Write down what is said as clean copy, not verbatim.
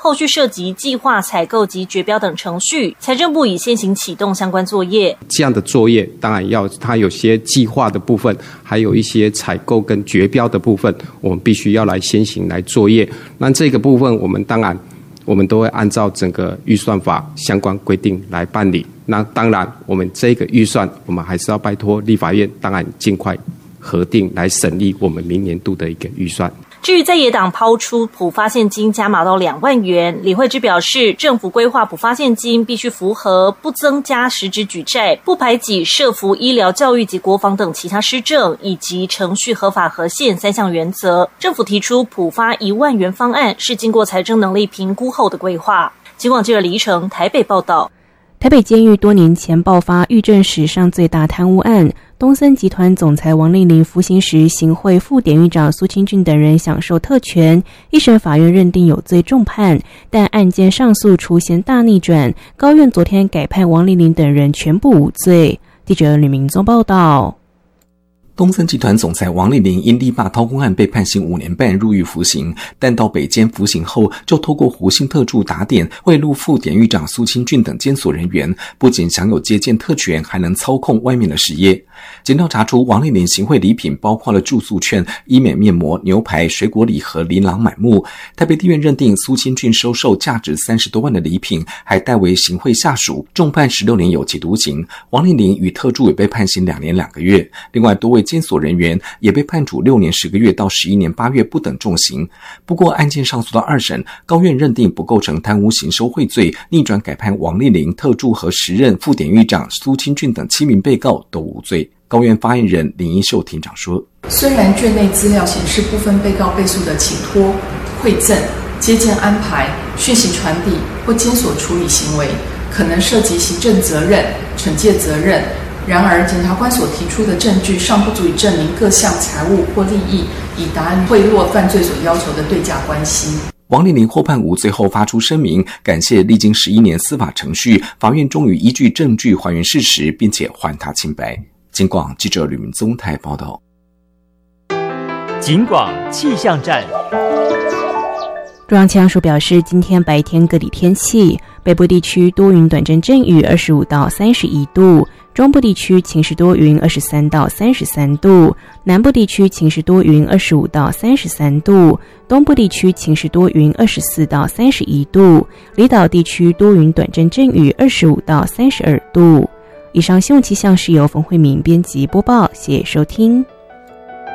后续涉及计划、采购及决标等程序，财政部已先行启动相关作业。 这样的作业当然要它有些计划的部分，还有一些采购跟决标的部分，我们必须要来先行来作业。那这个部分我们都会按照整个预算法相关规定来办理。那当然我们这个预算我们还是要拜托立法院当然尽快核定来审议我们明年度的一个预算。 至于在野党抛出普发现金加码到2万元，李慧芝表示，政府规划普发现金必须符合不增加实质举债、不排挤社福、医疗、教育及国防等其他施政，以及程序合法合宪3项原则。政府提出普发1万元方案是经过财政能力评估后的规划。警广记者黎成台北报道。 台北监狱多年前爆发狱政史上最大贪污案，东森集团总裁王令麟服刑时，刑会副典狱长苏清俊等人享受特权，一审法院认定有罪重判，但案件上诉出现大逆转，高院昨天改判王令麟等人全部无罪。记者吕明宗报道。 东森集团总裁王令麟因力霸掏空案被判刑5年半入狱服刑，但到北监服刑后，就透过胡姓特助打点贿赂副典狱长苏清俊等监所人员，不仅享有接见特权，还能操控外面的事业。检调查出王令麟行贿礼品包括了住宿券、医美面膜、牛排、水果礼盒，琳琅满目。台北地院认定苏清俊收受价值30多万的礼品，还代为行贿下属，重判16年有期徒刑。王令麟与特助也被判刑2年2个月。另外多位监所人员也被判处6年10个月到11年8月不等重刑。不过案件上诉到2审，高院认定不构成贪污行收贿罪，逆转改判王令麟、特助和时任副典狱长苏清俊等7名被告都无罪。高院发言人林一秀庭长说， 虽然卷内资料显示部分被告被诉的请托、馈赠、接见安排、讯息传递或监所处理行为可能涉及行政责任、惩戒责任，然而检察官所提出的证据尚不足以证明各项财物或利益已达贿赂犯罪所要求的对价关系。 王令麟获判无罪后发出声明，感谢历经11年司法程序，法院终于依据证据还原事实，并且还他清白。警广记者吕明宗台报道。 警广气象站。 中央气象署表示，今天白天各地天气，北部地区多云短阵阵雨25到31度，中部地区晴时多云23到33度，南部地区晴时多云25到33度，东部地区晴时多云24到31度，离岛地区多云短阵阵雨25到32度。以上新闻气象是由冯慧敏编辑播报，谢谢收听。